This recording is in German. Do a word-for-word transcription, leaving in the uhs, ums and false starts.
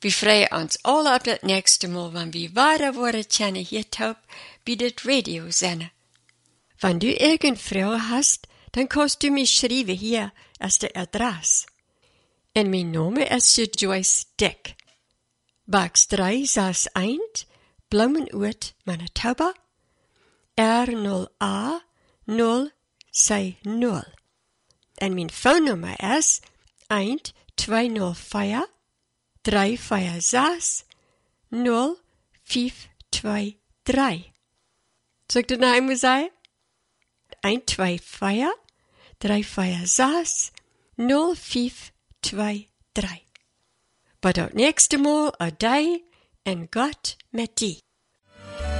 Wir freuen uns alle op dat nächste Mal, wenn wir weiter worden kennen hier taub bei det Radiosender. Wenn du irgendeine Frage hast, dann kannst du mich schreiben hier als der Adresse. En mijn Name is Joyce Dick. Box drei sechs eins, Blumenoord, Manitoba, R nul A nul nul. En mijn phonenummer is one two nul vier, three vier six, nul five two three. Zal ik dat nou eenmaal zeggen? one two vier, three vier six, nul five two three. But dat nächste Mal a day en Gott met die.